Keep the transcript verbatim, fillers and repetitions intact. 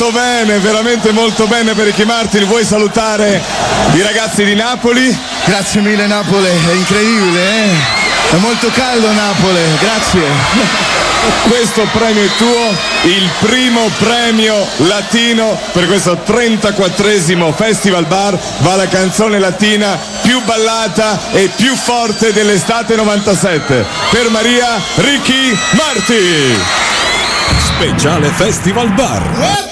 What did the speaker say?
Molto bene, veramente molto bene per Ricky Martin. Vuoi salutare i ragazzi di Napoli? Grazie mille Napoli, è incredibile, eh? È molto caldo Napoli, grazie. Questo premio è tuo, il primo premio latino per questo trentaquattresimo Festival Bar. Va la canzone latina più ballata e più forte dell'estate novantasette. Per Maria, Ricky Martin. Speciale Festival Bar.